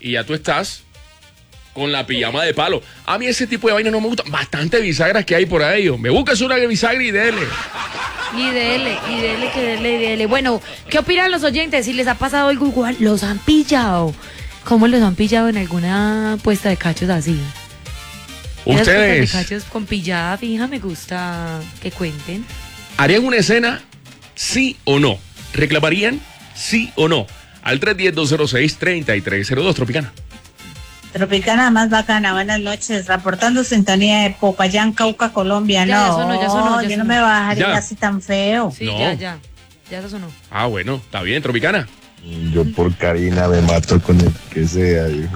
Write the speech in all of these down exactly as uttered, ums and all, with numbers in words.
y ya tú estás con la pijama de palo. A mí ese tipo de vaina no me gusta. Bastante bisagras que hay por ahí. Me buscas una bisagra y dele. Y dele, y dele, que dele, y dele. Bueno, ¿qué opinan los oyentes? Si les ha pasado algo igual, ¿los han pillado? ¿Cómo los han pillado en alguna puesta de cachos así? Ustedes. Las puestas de cachos con pillada fija, me gusta que cuenten. ¿Harían una escena? ¿Sí o no? ¿Reclamarían? ¿Sí o no? Al tres uno cero, dos cero seis, tres tres cero dos, Tropicana. Tropicana más bacana, buenas noches, reportando sintonía de Popayán, Cauca, Colombia. Ya, no, ya sonó, ya sonó, ya yo sonó. no me bajaría Ya. así tan feo. Sí, No. ya, ya. Ya eso sonó. Ah, bueno, está bien, Tropicana. Yo por Karina me mato con el que sea, hijo.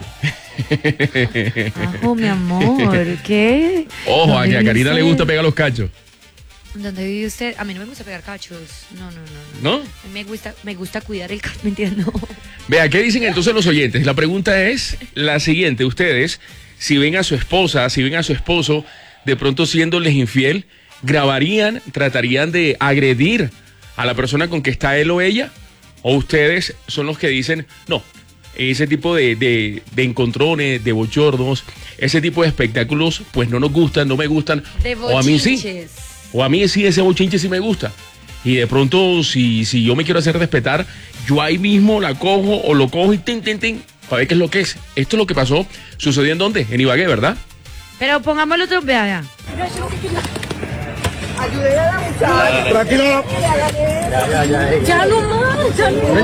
Ajo, mi amor, ¿qué? Ojo, a ¿Dónde que a vive Karina le usted? gusta pegar los cachos. ¿Dónde vive usted? A mí no me gusta pegar cachos. No, no, no. no. ¿No? A mí me gusta, me gusta cuidar el cacho, ¿me entiendes? No. Vea, ¿qué dicen entonces los oyentes? La pregunta es la siguiente. Ustedes, si ven a su esposa, si ven a su esposo, de pronto siéndoles infiel, ¿grabarían, tratarían de agredir a la persona con que está él o ella? ¿O ustedes son los que dicen, no, ese tipo de, de, de encontrones, de bochornos, ese tipo de espectáculos, pues no nos gustan, no me gustan? De O a mí sí. bochinches. O a mí sí, ese bochinche sí me gusta. Y de pronto, si, si yo me quiero hacer respetar, yo ahí mismo la cojo o lo cojo y tin, tin, tin, para ver qué es lo que es. Esto es lo que pasó, sucedió en dónde, en Ibagué, ¿verdad? Pero pongámoslo otro, vea, vea. Tranquilo. Ya no más, ya no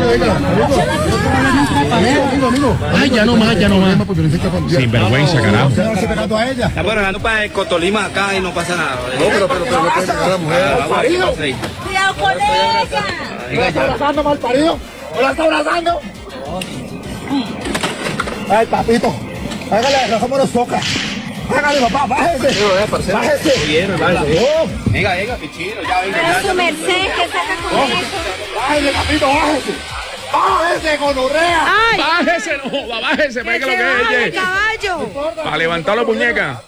más. Ay, ya no más, ya no más. Sin vergüenza, carajo. Ya, bueno, ando para el Cotolima acá y no pasa nada. No, pero, pero, pero, no puede pegar a la mujer. Cuidado con ella. ¿La está abrazando, mal parido? ¿O la está abrazando? Ay, papito. Hágale, rozamos los focas. Hágale, papá, bájese. Bájese. Venga, venga, pichino, ya venga. Pero su merced, ¿qué saca con eso? Bájese, papito, bájese. Bájese, gonorrea. ¡Ay! Bájese, no, bájese, ¡Que para que lo se que baje, es. caballo! Para levantar la muñeca.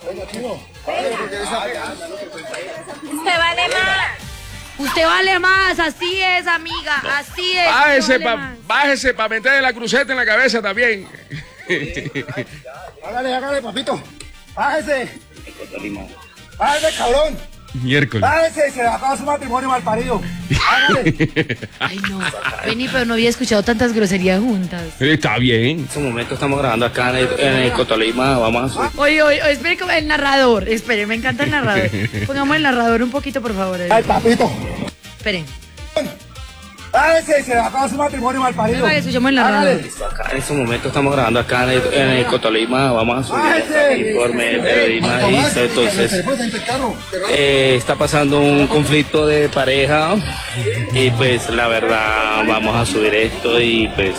Usted vale más. Usted vale más, así es, amiga, así es. Bájese usted vale para más. bájese pa meterle la cruceta en la cabeza también. Hágale, hágale, papito. Bájese. Bájese, cabrón. Miércoles. Bájese, se le acaba su matrimonio mal parido. Hágale. Ay, no. Vení, pero no había escuchado tantas groserías juntas. Está bien. En este momento estamos grabando acá en el, en el Cotolima, vamos a subir. Oye, oye, oye, espere, como el narrador. Espere, me encanta el narrador. Pongamos el narrador un poquito, por favor. Ay, papito. Esperen. Bájese, se le acaba su matrimonio mal parido. Vale, escuchamos el narrador. Hágale. Acá en este momento estamos grabando acá en el, en el Cotolima, vamos a subir el informe de periodismo y eso, entonces eh, está pasando un conflicto de pareja y pues la verdad vamos a subir esto y pues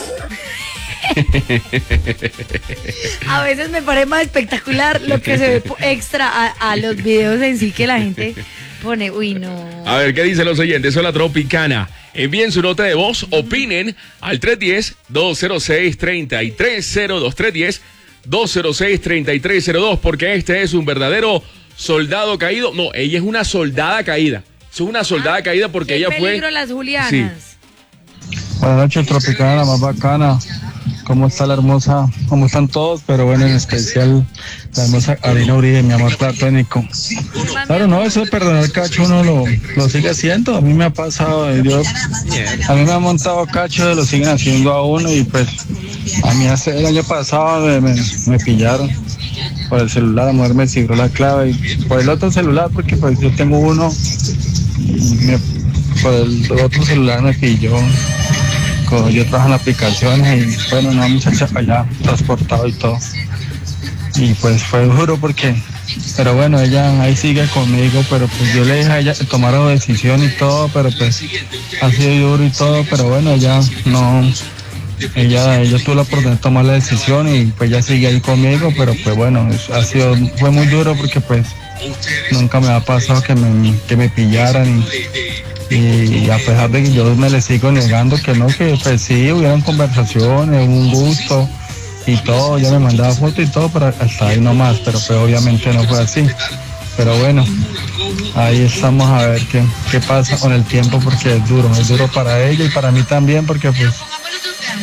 A veces me parece más espectacular lo que se ve po- extra a, a los videos en sí que la gente pone. Uy, no. A ver, ¿qué dicen los oyentes? Eso es la Tropicana. Envíen su nota de voz, opinen al tres uno cero, dos cero seis, tres tres cero dos. tres uno cero, dos cero seis, tres tres cero dos, porque este es un verdadero soldado caído. No, ella es una soldada caída. Es una soldada Ah, caída porque qué ella fue... peligro las Julianas. Sí. Buenas noches, Tropicana, la más bacana. ¿Cómo está la hermosa? ¿Cómo están todos? Pero bueno, en especial la hermosa Karina Uribe, mi amor platónico. Claro, no, eso de perdonar cacho uno lo, lo sigue haciendo. A mí me ha pasado, eh, yo, a mí me han montado cacho, lo siguen haciendo a uno y pues a mí hace, el año pasado me, me, me pillaron por el celular, la mujer me siguió la clave y por el otro celular, porque pues yo tengo uno, y me, por el otro celular me pilló. Yo trabajo en aplicaciones y bueno, una muchacha allá transportado y todo. Y pues fue duro porque, pero bueno, ella ahí sigue conmigo, pero pues yo le dije a ella que tomara la decisión y todo, pero pues ha sido duro y todo, pero bueno, ella no, ella, ella tuvo la oportunidad de tomar la decisión y pues ella sigue ahí conmigo, pero pues bueno, ha sido, fue muy duro porque pues nunca me ha pasado que me, que me pillaran y, y a pesar de que yo me le sigo negando que no, que pues sí, hubieron conversaciones, un gusto y todo, ya me mandaba fotos y todo, pero hasta ahí nomás, pero pues obviamente no fue así. Pero bueno, ahí estamos a ver qué, qué pasa con el tiempo porque es duro, es duro para ella y para mí también porque pues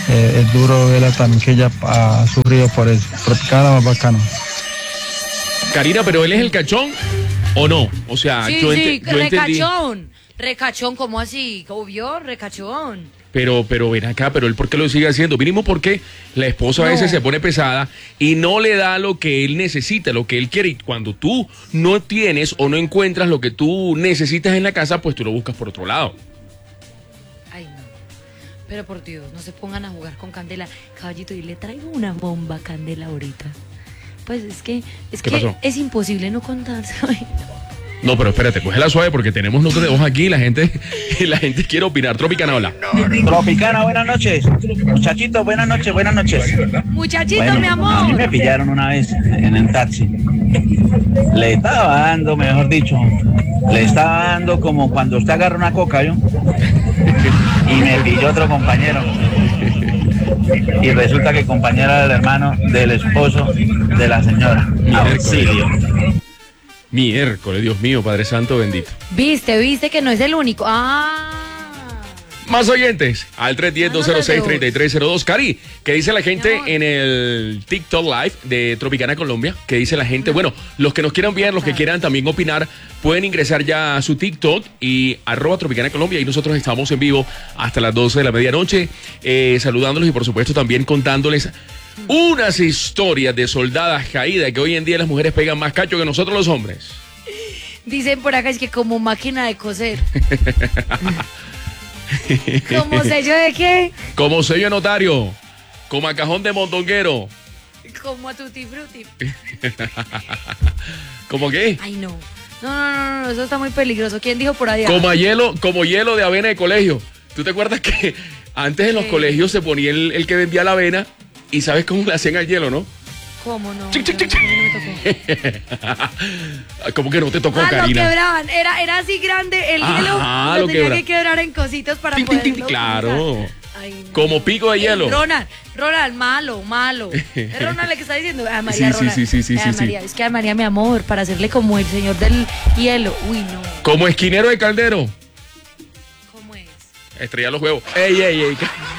eh, es duro verla también que ella ha sufrido por eso. Tropicana más bacana. Karina, pero él es el cachón o no? O sea, Sí, yo, sí, ente- yo entendí. recachón. Recachón, ¿cómo así? Obvio, recachón. Pero, pero ven acá, pero él ¿por qué lo sigue haciendo? Mínimo porque la esposa a No. veces se pone pesada y no le da lo que él necesita, lo que él quiere. Y cuando tú no tienes o no encuentras lo que tú necesitas en la casa, pues tú lo buscas por otro lado. Ay, no. Pero por Dios, no se pongan a jugar con Candela. Caballito, y le traigo una bomba a Candela ahorita. Pues es que, es ¿Qué que pasó? es imposible no contarse. Ay, No, pero espérate, cógela suave porque tenemos notas de voz aquí y la gente, y la gente quiere opinar. Tropicana, hola. Tropicana, buenas noches. Muchachitos, buenas noches, buenas noches. no. Muchachito, Bueno, mi a mí amor. me pillaron una vez en el taxi. Le estaba dando, mejor dicho, le estaba dando como cuando usted agarra una coca, ¿yo? Y me pilló otro compañero. Y resulta que el compañero era el hermano del esposo de la señora. Auxilio. Miércoles, Dios mío, Padre Santo bendito. Viste, viste que no es el único. Ah. Más oyentes, al tres uno cero, dos cero seis, tres tres cero dos. Cari, ¿qué dice la gente Mi amor. en el TikTok Live de Tropicana Colombia? ¿Qué dice la gente? Bueno, los que nos quieran ver, los que quieran también opinar, pueden ingresar ya a su TikTok y arroba Tropicana Colombia. Y nosotros estamos en vivo hasta las doce de la medianoche, eh, saludándolos y por supuesto también contándoles unas historias de soldadas caídas, que hoy en día las mujeres pegan más cacho que nosotros los hombres. Dicen por acá es que como máquina de coser. ¿Como sello de qué? Como sello de notario, como a cajón de mondonguero. Como a tutti frutti. ¿Cómo qué? Ay, no. No, no, no, no, eso está muy peligroso. ¿Quién dijo por allá? Como a hielo, como hielo de avena de colegio. ¿Tú te acuerdas que antes en los Sí. colegios se ponía el, el que vendía la avena y sabes cómo le hacían al hielo, ¿no? ¿Cómo no? Chic, chic, chic, A mí no me tocó. ¿Cómo que no te tocó, Ah, lo Karina? quebraban. Era, era así grande el Ajá, hielo. lo Lo tenía quebra- que quebrar en cositas para Tin, tin, poderlo tin, claro. utilizar. Ay, no. Como pico de Ey, hielo. Ronald, Ronald, malo, malo. ¿Es Ronald el que está diciendo? Ah, María, Sí, sí, Ronald. sí, sí, sí, Ay, sí, sí. María, es que a María, mi amor, para hacerle como el señor del hielo. Uy, no. Como esquinero de caldero. ¿Cómo es? Estrella los huevos. ¡Ey, ey, ey!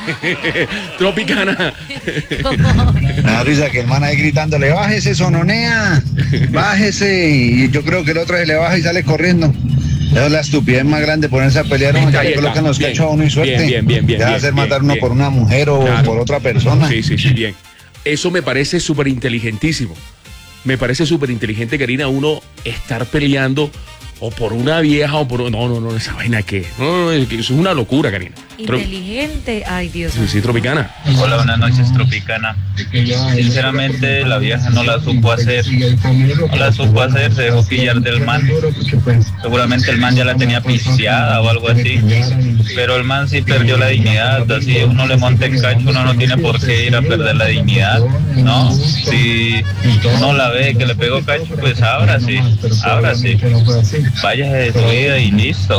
Tropicana. ¿Cómo? Me da risa que el man ahí gritándole, bájese, sononea, bájese. Y yo creo que el otro se le baja y sale corriendo. Esa es la estupidez más grande, ponerse a pelear, uno ya Ahí le está. colocan los Bien, cachos a uno y suerte. bien, bien, bien, bien, Ya bien, hacer bien, matar uno bien. por una mujer o Claro. por otra persona. Sí, sí, sí, bien. Eso me parece súper inteligentísimo. Me parece súper inteligente, Karina, uno estar peleando o por una vieja o por... No, no, no, esa vaina que... No, no, es que eso es una locura, Karina. Tro- Inteligente. Ay, Dios Sí, mío. sí, Tropicana. Hola, buenas noches, Tropicana. Sinceramente, la vieja no la supo hacer. No la supo hacer, se dejó pillar del man. Seguramente el man ya la tenía pisteada o algo así. Pero el man sí perdió la dignidad. Así uno le monta en cacho, uno no tiene por qué ir a perder la dignidad, ¿no? Si uno la ve que le pegó cacho, pues ahora sí, ahora sí. Váyase de su vida y listo.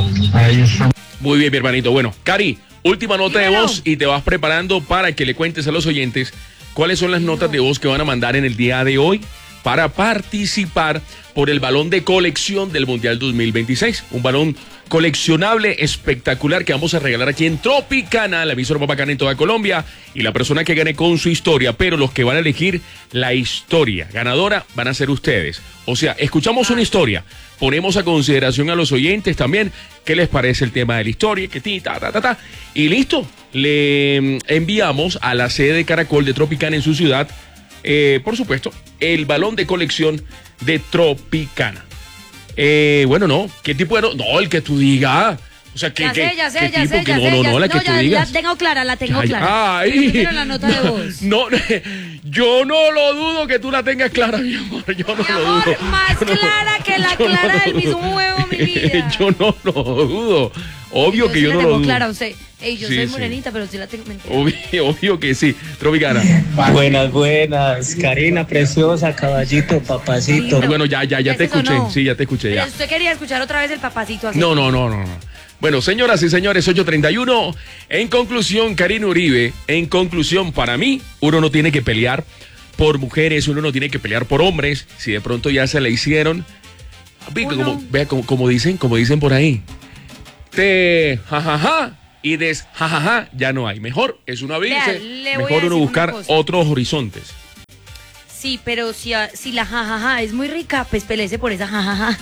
Muy bien, mi hermanito. Bueno, Cari, última nota de Dímelo. voz y te vas preparando para que le cuentes a los oyentes cuáles son las notas de voz que van a mandar en el día de hoy para participar por el balón de colección del Mundial dos mil veintiséis. Un balón coleccionable espectacular que vamos a regalar aquí en Tropicana, la emisora más bacana en toda Colombia, y la persona que gane con su historia, pero los que van a elegir la historia ganadora van a ser ustedes. O sea, escuchamos una historia, ponemos a consideración a los oyentes también qué les parece el tema de la historia, que ti, ta, ta, ta, ta, y listo, le enviamos a la sede de Caracol de Tropicana en su ciudad, eh, por supuesto, el balón de colección de Tropicana. Eh, bueno, no, ¿qué tipo de no? No, el que tú digas. O sea, ¿qué, Ya qué, sé, ya sé, qué ya tipo sé, que ya no, sé. no, ya- no, la que tú ya, digas. La tengo clara, la tengo Ay, clara. ay. Pero primero la nota de voz. No, yo no lo dudo que tú la tengas clara, mi amor. Yo no Mi lo amor, dudo. más Yo no- clara que la yo no clara lo del dudo. mismo huevo, mi vida. Yo no lo dudo. Obvio que sí yo la no tengo lo dudo. clara, usted. Ey, yo Sí, soy sí. morenita, pero sí la tengo mentira. Obvio, obvio que sí. Tropicana. Buenas, buenas. Karina, preciosa, caballito, papacito. Sí, Bueno, ya, ya, ya ¿Ya te se sonó? escuché. Sí, ya te escuché, Pero ya. usted quería escuchar otra vez el papacito así. No, no, no, no, no. Bueno, señoras y señores, ocho treinta y uno. En conclusión, Karina Uribe, en conclusión, para mí, uno no tiene que pelear por mujeres, uno no tiene que pelear por hombres. Si de pronto ya se la hicieron, Ve, Uno. como, vea, como, como dicen, como dicen por ahí. Te jajaja y des jajaja ya no hay. Mejor es uno abrirse, Vea, le voy a mejor uno decir buscar una cosa. otros horizontes. Sí, pero si, a- si la jajaja es muy rica, pues pelece por esa jajaja.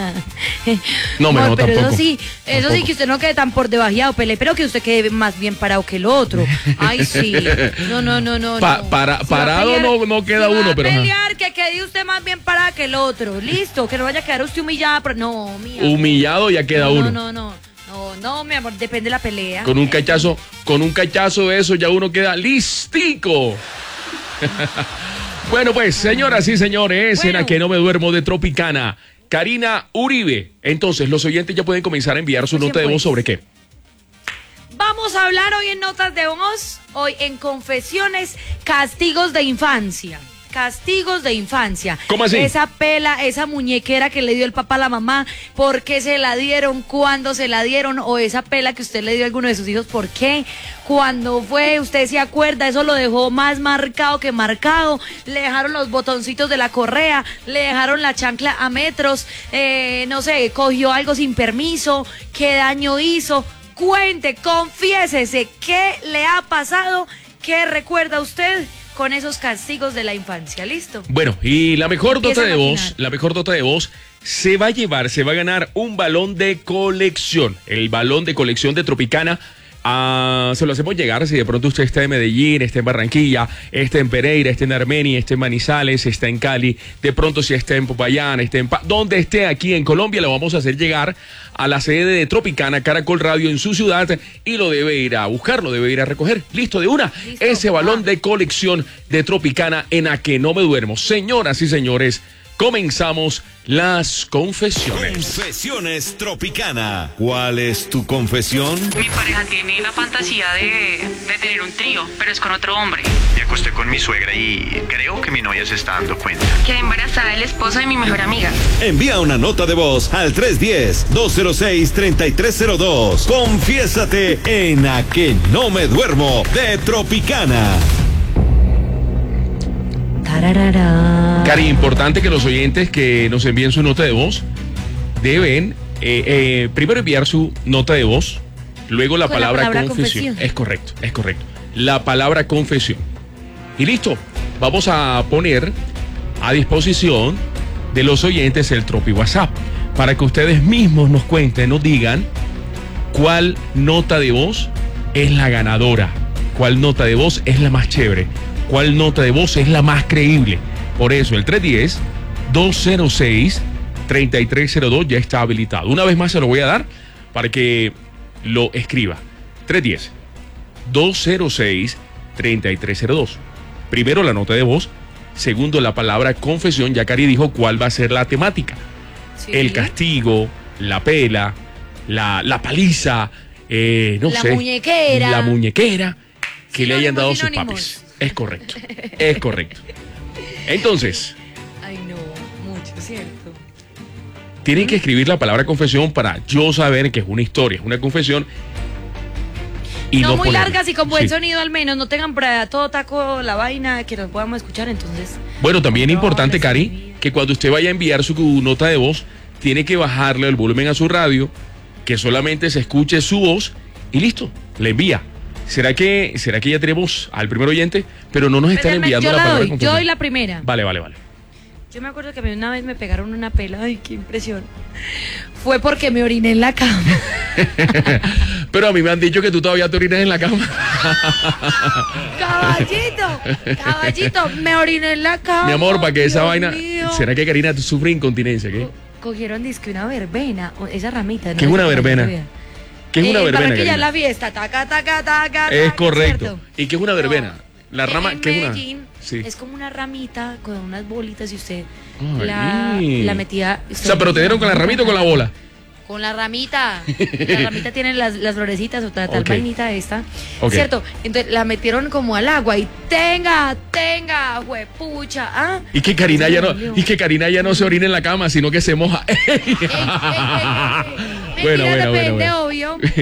No, mejor pero tampoco. eso sí, eso Tampoco. sí, que usted no quede tan por debajeado, pele, pero que usted quede más bien parado que el otro. Ay, sí. No, no, no, no. Pa- no. para- Si va a parado pelear- no- no queda si va uno, a pero ajá. pelear, que quede usted más bien parada que el otro. Listo, que no vaya a quedar usted humillada. Pero no, mía. Humillado ya queda no, uno. No, no, no. No, no, mi amor, depende de la pelea. Con un cachazo, con un cachazo de eso ya uno queda listico. Bueno, pues, señoras y señores, Bueno. en A Que No Me Duermo de Tropicana, Karina Uribe. Entonces, los oyentes ya pueden comenzar a enviar su Pues nota de bien, voz pues. sobre qué. Vamos a hablar hoy en Notas de Voz, hoy en Confesiones, castigos de infancia. Castigos de infancia. ¿Cómo así? Esa pela, esa muñequera que le dio el papá a la mamá, ¿por qué se la dieron? ¿Cuándo se la dieron? O esa pela que usted le dio a alguno de sus hijos, ¿por qué? ¿Cuándo fue? ¿Usted se acuerda? Eso lo dejó más marcado que marcado. Le dejaron los botoncitos de la correa, le dejaron la chancla a metros, eh, no sé, cogió algo sin permiso, ¿qué daño hizo? Cuente, confiésese, ¿qué le ha pasado? ¿Qué recuerda usted con esos castigos de la infancia? ¿Listo? Bueno, y la mejor Empieza nota de a voz, maquinar. la mejor nota de voz se va a llevar, se va a ganar un balón de colección. El balón de colección de Tropicana. Ah, se lo hacemos llegar si de pronto usted está en Medellín, está en Barranquilla, está en Pereira, está en Armenia, está en Manizales, está en Cali, de pronto si está en Popayán, está en Pa- donde esté aquí en Colombia, lo vamos a hacer llegar a la sede de Tropicana, Caracol Radio en su ciudad, y lo debe ir a buscar, lo debe ir a recoger. Listo, de una. Listo. Ese balón Ah. de colección de Tropicana en A Que No Me Duermo. Señoras y señores, comenzamos las confesiones. Confesiones Tropicana. ¿Cuál es tu confesión? Mi pareja tiene la fantasía de, de tener un trío, pero es con otro hombre. Me acosté con mi suegra y creo que mi novia se está dando cuenta. Quedé embarazada del esposo de mi mejor amiga. Envía una nota de voz al tres uno cero, dos cero seis, tres tres cero dos. Confiésate en A Que No Me Duermo de Tropicana. Tararara. Cari, importante que los oyentes que nos envíen su nota de voz deben eh, eh, primero enviar su nota de voz, luego la Con la palabra, palabra confesión. confesión. Es correcto, es correcto. La palabra confesión. Y listo, vamos a poner a disposición de los oyentes el Tropi WhatsApp para que ustedes mismos nos cuenten, nos digan cuál nota de voz es la ganadora, cuál nota de voz es la más chévere, cuál nota de voz es la más creíble. Por eso el tres uno cero, dos cero seis, tres tres cero dos ya está habilitado. Una vez más se lo voy a dar para que lo escriba. tres uno cero, dos cero seis, tres tres cero dos. Primero la nota de voz, segundo la palabra confesión. Ya Cari dijo cuál va a ser la temática. Sí. El castigo, la pela, la, la paliza, eh, no La sé. muñequera. La muñequera que le hayan dado sus Sinónimos, papis. Es correcto, es correcto. Entonces, Ay, no, mucho, ¿cierto? tienen que escribir la palabra confesión para yo saber que es una historia, es una confesión. Y no, no muy ponerla. largas y con buen Sí. sonido al menos, no tengan para todo taco la vaina que nos podamos escuchar, entonces. Bueno, también No, importante, les Cari, envío. que cuando usted vaya a enviar su nota de voz, tiene que bajarle el volumen a su radio, que solamente se escuche su voz y listo, le envía. ¿Será que, será que ya tenemos al primer oyente? Pero no nos están Espérame, enviando yo la la palabra doy, yo confesión. doy la primera. Vale, vale, vale. Yo me acuerdo que a mí una vez me pegaron una pela, ay, qué impresión. Fue porque me oriné en la cama. Pero a mí me han dicho que tú todavía te orinas en la cama. Caballito, caballito, me oriné en la cama. Mi amor, para que esa Dios vaina... mío. ¿Será que Karina sufre incontinencia? ¿Qué? Cogieron disque una verbena, o esa ramita. ¿no? ¿Qué es una verbena? ¿Qué es una Eh, verbena, Barranquilla es Karina? la fiesta, taca, taca, taca. Es taca, correcto. ¿cierto? ¿Y qué es una verbena? La rama, en ¿qué es una? Medellín Sí. es como una ramita con unas bolitas y usted Ay. la, la metía. O sea, pero te dieron con la ramita o con la bola. Con la ramita. La ramita tiene las, las florecitas o tal, tal Ok. vainita esta. Ok. ¿Cierto? Entonces la metieron como al agua y tenga, tenga, huepucha. ¿Ah? Y que Karina ya no, Dios. y que Karina ya no se orina en la cama, sino que se moja. Ey, ey, ey, ey, ey. Bueno, Mentira, bueno, depende, bueno, bueno. obvio.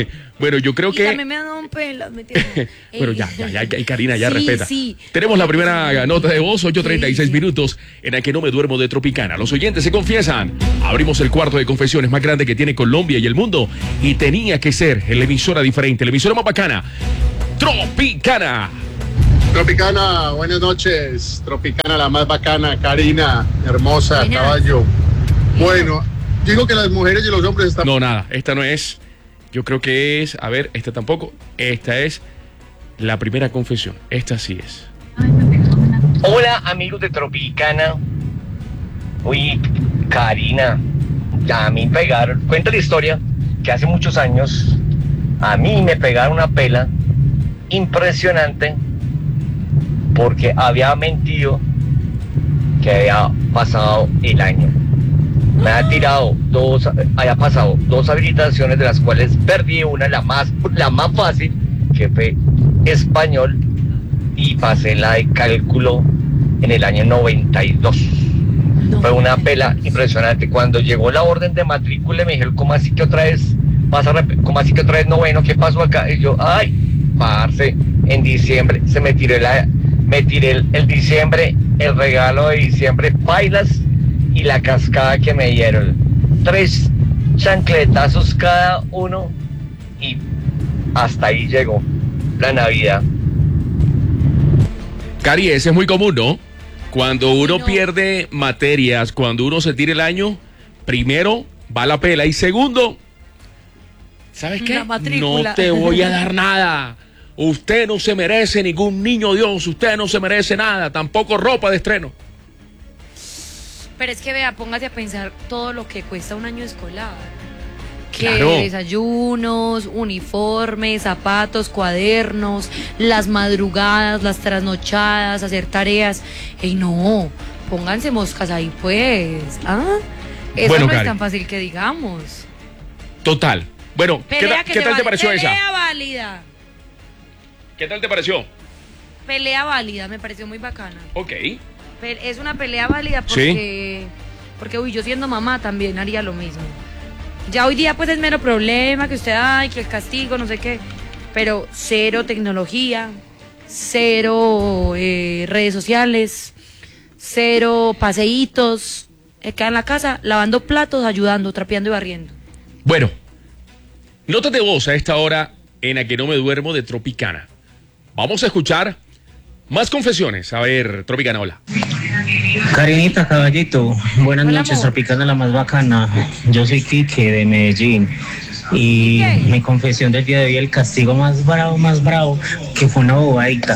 Bueno, yo creo y que... también me han dado un pelo, ¿me entiendes? Pero ya, ya, ya, ya, Karina, ya Sí, respeta. sí. Tenemos la primera nota de voz, ocho treinta y seis minutos, en la que no me duermo de Tropicana. Los oyentes se confiesan. Abrimos el cuarto de confesiones más grande que tiene Colombia y el mundo. Y tenía que ser la emisora diferente, la emisora más bacana. Tropicana. Tropicana, buenas noches. Tropicana, la más bacana. Karina, hermosa, Buenas. caballo. Bueno, digo que las mujeres y los hombres están... No, nada, esta no es. Yo creo que es, a ver, esta tampoco. Esta es la primera confesión. Esta sí es. Hola amigos de Tropicana. Uy, Karina, a mí me pegaron, cuenta la historia que hace muchos años a mí me pegaron una pela impresionante porque había mentido que había pasado el año. Me ha tirado dos, había pasado dos habilitaciones de las cuales perdí una, la más, la más fácil, que fue español, y pasé la de cálculo en el año noventa y dos. No. Fue una pela impresionante. Cuando llegó la orden de matrícula me dijeron, ¿cómo así que otra vez vas a rep- ¿cómo así que otra vez noveno? ¿Qué pasó acá? Y yo, ay, parce, en diciembre se me tiré la, me tiré el, el diciembre, el regalo de diciembre, bailas y la cascada que me dieron. Tres chancletazos cada uno y hasta ahí llegó la Navidad. Cari, ese es muy común, ¿no? Cuando uno no. pierde materias, cuando uno se tira el año, primero va la pela y segundo, ¿sabes qué? No te voy a dar nada. Usted no se merece ningún niño Dios, usted no se merece nada, tampoco ropa de estreno. Pero es que vea, póngase a pensar todo lo que cuesta un año escolar. Que Claro. desayunos, uniformes, zapatos, cuadernos, las madrugadas, las trasnochadas, hacer tareas. Ey, no, pónganse moscas ahí pues. ¿Ah? Eso Bueno, no es Cari. tan fácil que digamos. Total. Bueno, ¿qué, Pelea ta- que ¿qué se tal te vale, pareció pelea esa? válida. ¿Qué tal te pareció? Pelea válida, me pareció muy bacana. Ok. Pe- Es una pelea válida porque, porque uy, yo siendo mamá también haría lo mismo. Ya hoy día pues es mero problema que usted, ay, que el castigo, no sé qué, pero cero tecnología, cero eh, redes sociales, cero paseitos, eh, queda en la casa lavando platos, ayudando, trapeando y barriendo. Bueno, notas de voz a esta hora en la que no me duermo de Tropicana. Vamos a escuchar más confesiones. A ver, Tropicana, hola. Karinita, caballito, buenas Hola, noches, amor. Tropicana la más bacana. Yo soy Quique de Medellín. Y Quique. mi confesión del día de hoy, el castigo más bravo, más bravo, que fue una bobadita.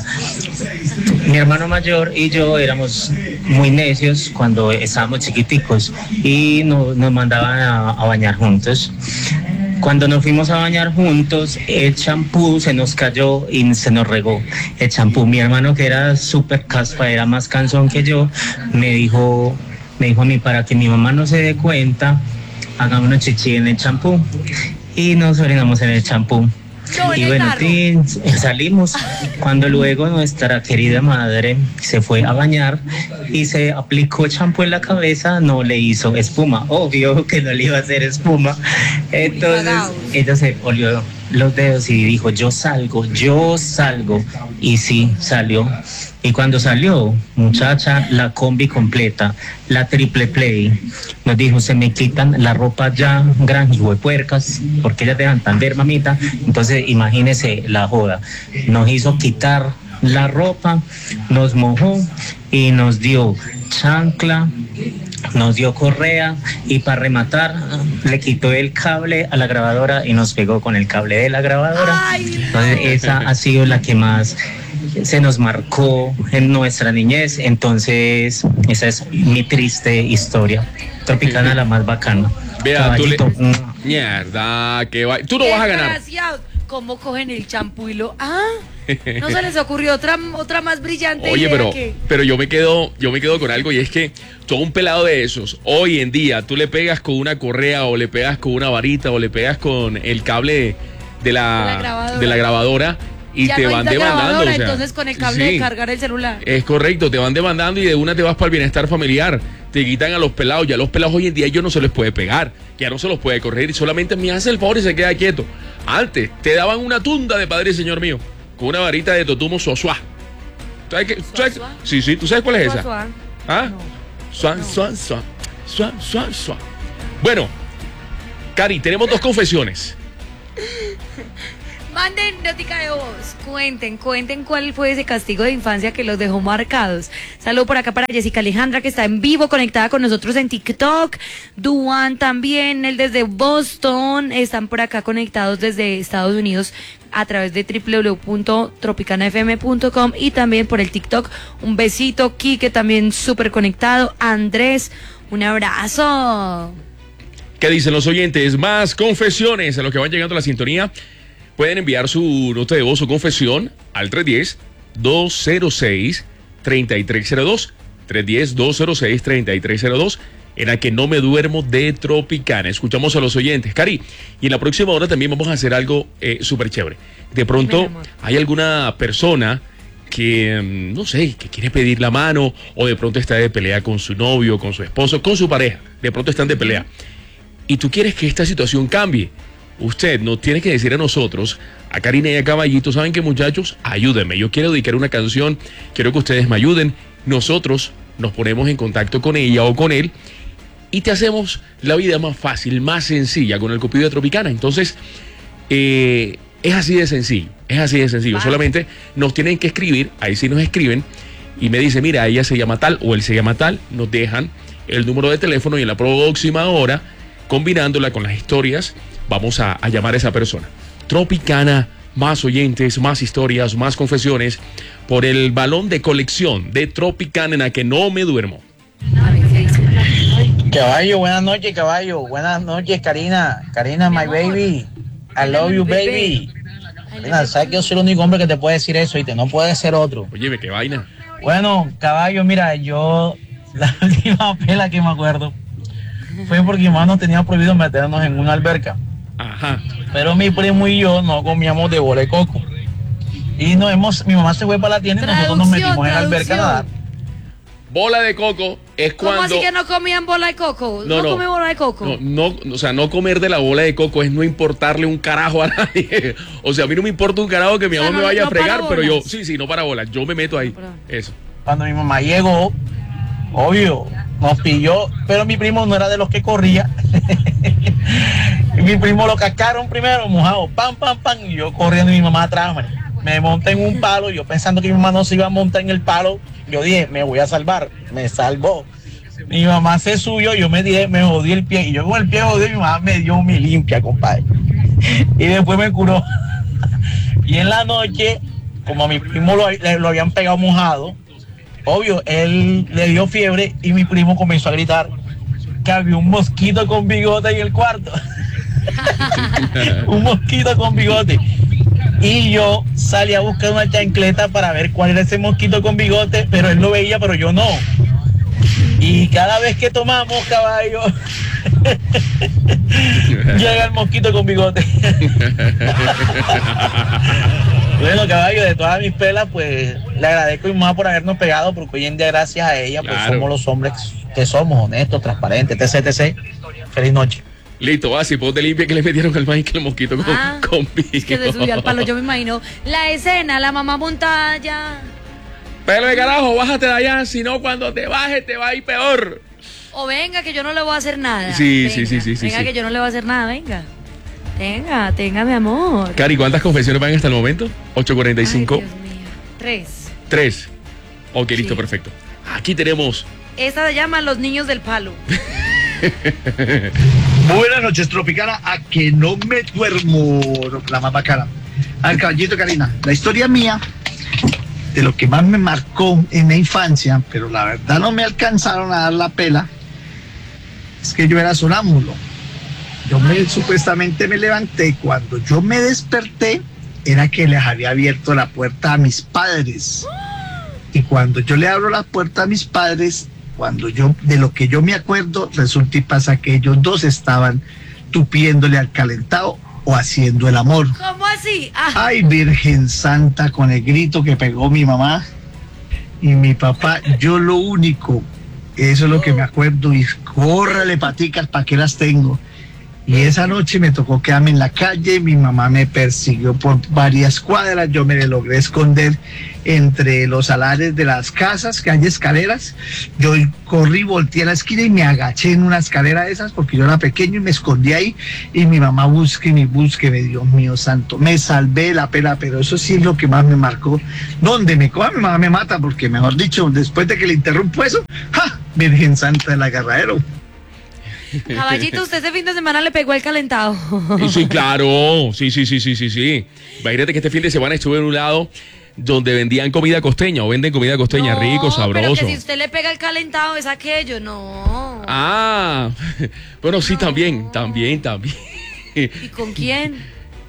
Mi hermano mayor y yo éramos muy necios cuando estábamos chiquiticos y no- nos mandaban a, a bañar juntos. Cuando nos fuimos a bañar juntos, el champú se nos cayó y se nos regó el champú. Mi hermano, que era súper caspa, era más cansón que yo, me dijo, me dijo a mí, para que mi mamá no se dé cuenta, hagámonos chichi en el champú. Y nos orinamos en el champú. No, en Y el bueno, tarro. tin, salimos cuando luego nuestra querida madre se fue a bañar y se aplicó champú en la cabeza, no le hizo espuma, obvio que no le iba a hacer espuma. Entonces cagados. ella se olió los dedos y dijo, yo salgo, yo salgo. Y sí, salió. Y cuando salió, muchacha, la combi completa, la triple play, nos dijo, se me quitan la ropa ya, gran huepuercas, porque ellas dejan tan ver, mamita. Entonces, imagínese la joda. Nos hizo quitar la ropa, nos mojó y nos dio chancla, nos dio correa y para rematar le quitó el cable a la grabadora y nos pegó con el cable de la grabadora. Ay, Entonces, esa ha sido la que más se nos marcó en nuestra niñez. Entonces, esa es mi triste historia. Tropicana, la más bacana. Vea, tú le... Caballito, mm. Mierda, que va... Tú no vas a ganar. Desgraciados. ¿Cómo cogen el champú y lo... Ah, no se les ocurrió otra, otra más brillante Oye, idea pero, que... pero yo me quedo, yo me quedo con algo y es que todo un pelado de esos, hoy en día, tú le pegas con una correa o le pegas con una varita o le pegas con el cable de la, De la grabadora. de la grabadora y ya te no van hay demandando. grabadora, o sea, entonces con el cable sí, de cargar el celular. es correcto, te van demandando y de una te vas para el bienestar familiar. Te quitan a los pelados. Ya los pelados hoy en día ellos no se les puede pegar, ya no se los puede correr y solamente me hace el favor y se queda quieto. Antes te daban una tunda de Padre y Señor mío, con una varita de totumo suazua. ¿Sabes qué? ¿Sabes? Sí, sí, ¿tú sabes cuál es esa? Suá, ¿Ah? Suan, suan, suan, suan, suan, suan. Bueno, Cari, tenemos dos confesiones. Manden notica de voz, cuenten, cuenten cuál fue ese castigo de infancia que los dejó marcados. Saludo por acá para Jessica Alejandra, que está en vivo, conectada con nosotros en TikTok. Duan también, él desde Boston, están por acá conectados desde Estados Unidos a través de doble u doble u doble u punto tropicana f m punto com y también por el TikTok. Un besito, Quique también súper conectado. Andrés, un abrazo. ¿Qué dicen los oyentes? Más confesiones a los que van llegando a la sintonía. Pueden enviar su nota de voz o confesión al tres uno cero, dos cero seis, tres tres cero dos. tres uno cero, dos cero seis, tres tres cero dos. En la que no me duermo de Tropicana. Escuchamos a los oyentes. Cari, y en la próxima hora también vamos a hacer algo eh, súper chévere. De pronto hay alguna persona que, no sé, que quiere pedir la mano o de pronto está de pelea con su novio, con su esposo, con su pareja. De pronto están de pelea. Y tú quieres que esta situación cambie. Usted nos tiene que decir a nosotros, a Karina y a Caballito, ¿saben qué, muchachos? Ayúdenme, yo quiero dedicar una canción, quiero que ustedes me ayuden. Nosotros nos ponemos en contacto con ella o con él y te hacemos la vida más fácil, más sencilla con el Cupido de Tropicana. Entonces, eh, es así de sencillo, es así de sencillo. Vale. Solamente nos tienen que escribir, ahí sí nos escriben y me dicen, mira, ella se llama tal o él se llama tal, nos dejan el número de teléfono y en la próxima hora, combinándola con las historias, vamos a, a llamar a esa persona. Tropicana, más oyentes, más historias, más confesiones, por el balón de colección de Tropicana en la que no me duermo. Caballo, buenas noches, caballo. Buenas noches, Karina. Karina, my baby. I love you, baby. Karina, sabes que yo soy el único hombre que te puede decir eso y te no puede ser otro. Oye, qué vaina. Bueno, caballo, mira, yo la última pela que me acuerdo fue porque mi hermano tenía prohibido meternos en una alberca. Ajá. Pero mi primo y yo no comíamos de bola de coco. Y nos hemos, mi mamá se fue para la tienda y nosotros nos metimos en la alberca a nadar. Bola de coco es cuando... ¿Cómo así que no comían bola de coco? No, no, no come bola de coco. No, no, o sea, no comer de la bola de coco es no importarle un carajo a nadie. O sea, a mí no me importa un carajo que mi mamá o sea, no, me vaya no a fregar, pero yo, sí, sí, no para bolas, yo me meto ahí. No, eso. Cuando mi mamá llegó, obvio, nos pilló, pero mi primo no era de los que corría. Mi primo lo cascaron primero, mojado, pam, pam, pam, y yo corriendo y mi mamá atrás, man. Me monté en un palo, yo pensando que mi mamá no se iba a montar en el palo, yo dije, me voy a salvar, me salvó. Mi mamá se subió, yo me dije, me jodí el pie, y yo con el pie jodido, mi mamá me dio mi limpia, compadre. Y después me curó. Y en la noche, como a mi primo lo, lo habían pegado mojado, obvio, él le dio fiebre y mi primo comenzó a gritar que había un mosquito con bigote en el cuarto. Un mosquito con bigote. Y yo salí a buscar una chancleta para ver cuál era ese mosquito con bigote, pero él lo veía, pero yo no. Y cada vez que tomamos, caballo, llega el mosquito con bigote. Bueno, caballo, de todas mis pelas, pues le agradezco más por habernos pegado, porque hoy en día, gracias a ella, pues claro, somos los hombres que somos, honestos, transparentes, etc, etc. Feliz noche. Listo, va, si ponte limpia que le metieron al maíz que el mosquito con, ah, con pico. Es que se subió al palo, yo me imagino la escena, la mamá montada allá. Pero de carajo, bájate de allá, si no cuando te bajes te va a ir peor. O venga, que yo no le voy a hacer nada. Sí, venga, sí, sí, sí. Venga, sí, que sí. yo no le voy a hacer nada, venga. Tenga, tenga, mi amor. Cari, ¿cuántas confesiones van hasta el momento? ocho cuarenta y cinco. Ay, Dios mío. Tres. Tres. Ok, sí. Listo, perfecto. Aquí tenemos. Esta se llama Los Niños del Palo. Buenas noches, Tropicana, a que no me duermo, la más bacana. Al caballito, Karina, la historia mía, de lo que más me marcó en la infancia, pero la verdad no me alcanzaron a dar la pela, es que yo era sonámbulo. Yo me, supuestamente me levanté, cuando yo me desperté, era que les había abierto la puerta a mis padres. Y cuando yo le abro la puerta a mis padres, cuando yo, de lo que yo me acuerdo, resulta y pasa que ellos dos estaban tupiéndole al calentado o haciendo el amor. ¿Cómo así? Ah. Ay, Virgen Santa, con el grito que pegó mi mamá y mi papá, yo lo único, eso es lo que me acuerdo, y córrale paticas, ¿para qué las tengo? Y esa noche me tocó quedarme en la calle, mi mamá me persiguió por varias cuadras, yo me logré esconder entre los alares de las casas, que hay escaleras. Yo corrí, volteé a la esquina y me agaché en una escalera de esas porque yo era pequeño y me escondí ahí. Y mi mamá busque y búsqueme, Dios mío santo. Me salvé la pela, pero eso sí es lo que más me marcó. Donde me coja, mi mamá me mata porque, mejor dicho, después de que le interrumpo eso, ¡ja! Virgen Santa del Agarradero. Caballito, usted este fin de semana le pegó el calentado. Sí, claro. Sí, sí, sí, sí, sí, sí. Imagínate que este fin de semana estuve en un lado donde vendían comida costeña o venden comida costeña, no, rico, sabroso. Pero que si usted le pega el calentado es aquello, no. Ah, bueno, sí, no. también, también, también. ¿Y con quién?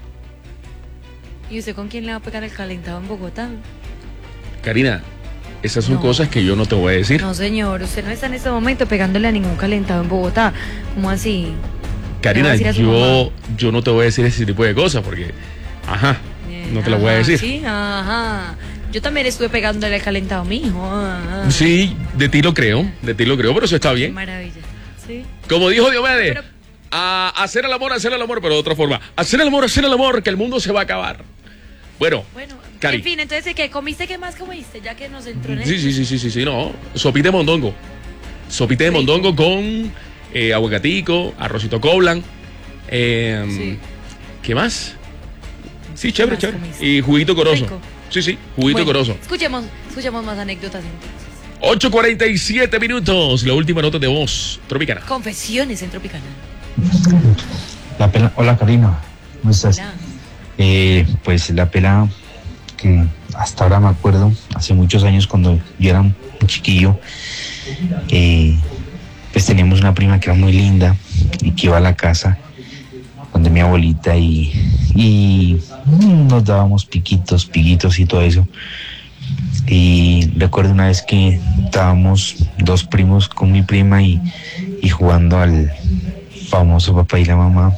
¿Y usted con quién le va a pegar el calentado en Bogotá? Karina, esas son no. cosas que yo no te voy a decir. No, señor, usted no está en este momento pegándole a ningún calentado en Bogotá. ¿Cómo así? Karina, yo, yo no te voy a decir ese tipo de cosas porque, ajá, eh, no te lo voy a decir. Sí, ajá. Yo también estuve pegándole al calentado a mi hijo. Ajá. Sí, de ti lo creo, de ti lo creo, pero eso está bien. Qué maravilla, sí. Como dijo Diomedes, pero... a hacer el amor, hacer el amor, pero de otra forma. Hacer el amor, hacer el amor, que el mundo se va a acabar. Bueno, bueno. Cari. En fin, entonces, ¿qué comiste? ¿Qué más comiste? Ya que nos entró en Sí, sí, sí, sí, sí, sí, no. Sopita de mondongo. Sopita de mondongo con eh, aguacatico, arrocito coblan. Eh, sí. ¿Qué más? Sí, chévere, más chévere. Comiste? Y juguito corozo. Rico. Sí, sí, juguito bueno, corozo. Escuchemos, escuchemos más anécdotas entonces. ocho cuarenta y siete minutos, la última nota de voz, Tropicana. Confesiones en Tropicana. La pela, hola Karina, ¿cómo estás? Hola. Eh, pues la pela que hasta ahora me acuerdo, hace muchos años cuando yo era un chiquillo, eh, pues teníamos una prima que era muy linda y que iba a la casa donde mi abuelita y, y nos dábamos piquitos, piquitos y todo eso. Y recuerdo una vez que estábamos dos primos con mi prima y, y jugando al famoso papá y la mamá.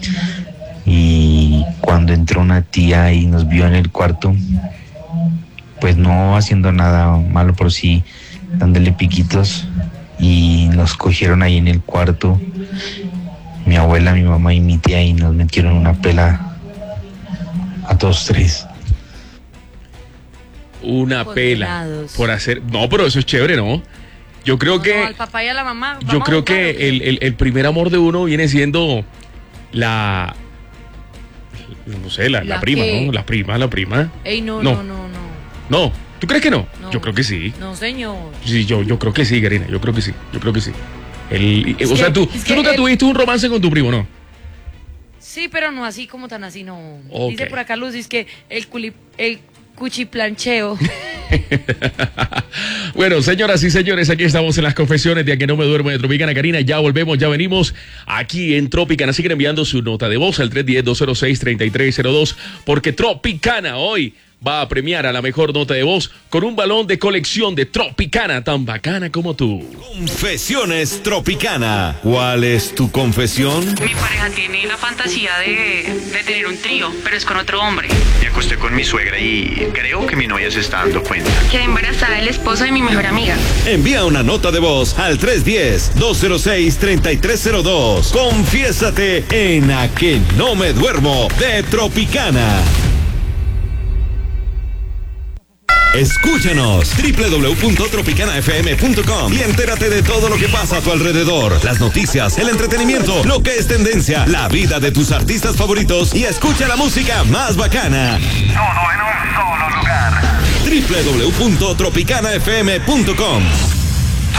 Y cuando entró una tía y nos vio en el cuarto, pues no haciendo nada malo, pero sí dándole piquitos, y nos cogieron ahí en el cuarto, mi abuela, mi mamá y mi tía, y nos metieron una pela a todos tres. Una pela por hacer... No, pero eso es chévere, ¿no? Yo creo no, que... No, al papá y a la mamá. Yo creo que el, el, el primer amor de uno viene siendo la... No sé, la, la, la prima, ¿no? La prima, la prima. Ey, no, no, no, no. No, ¿no? ¿Tú crees que no? no? Yo creo que sí. No, señor. Sí, yo, yo creo que sí, Karina. Yo creo que sí. Yo creo que sí. El, o sea, tú, tú nunca el... tuviste un romance con tu primo, ¿no? Sí, pero no así como tan así, no. Okay. Dice por acá Luz, es que el culi, el cuchiplancheo. Bueno, señoras y señores, aquí estamos en las confesiones de A Que No Me Duermo de Tropicana. Karina, ya volvemos, ya venimos aquí en Tropicana. Siguen enviando su nota de voz al tres uno cero, dos cero seis, tres tres cero dos, porque Tropicana hoy va a premiar a la mejor nota de voz con un balón de colección de Tropicana, tan bacana como tú. Confesiones Tropicana. ¿Cuál es tu confesión? Mi pareja tiene la fantasía de, de tener un trío, pero es con otro hombre. Me acosté con mi suegra y creo que mi novia se está dando cuenta. Quedé embarazada del esposo de mi mejor amiga. Envía una nota de voz al tres uno cero, dos cero seis, tres tres cero dos. Confiésate en A Que No Me Duermo de Tropicana. Escúchanos doble u doble u doble u punto tropicana f m punto com y entérate de todo lo que pasa a tu alrededor. Las noticias, el entretenimiento, lo que es tendencia, la vida de tus artistas favoritos y escucha la música más bacana. Todo en un solo lugar. doble u doble u doble u punto tropicana f m punto com